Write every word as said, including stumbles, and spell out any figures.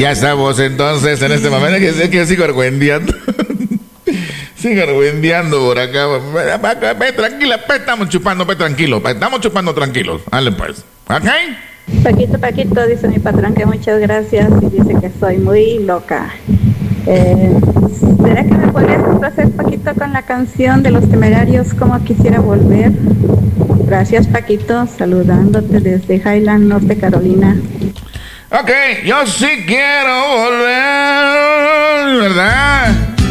ya estamos entonces en este momento que sé que yo sigo argüendeando. Sigo argüendeando por acá. Ve, ve, tranquila, pe, estamos chupando, pe, tranquilo. Pe, estamos chupando tranquilos. Dale pues. ¿Ok? Paquito, Paquito, dice mi patrón que muchas gracias y dice que soy muy loca. Eh, ¿Será que me podrías complacer, Paquito, con la canción de Los Temerarios, Como Quisiera Volver? Gracias, Paquito, saludándote desde Highland, Norte Carolina. Ok, yo sí quiero volver, ¿verdad?